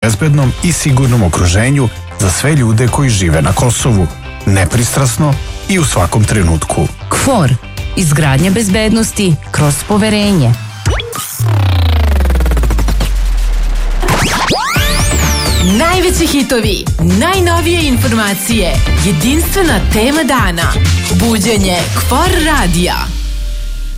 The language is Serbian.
bezbednom i sigurnom okruženju za sve ljude koji žive na Kosovu, nepristrasno i u svakom trenutku. KFOR. Izgradnja bezbednosti kroz poverenje. Najveći hitovi, najnovije informacije, jedinstvena tema dana. Buđenje KFOR radija.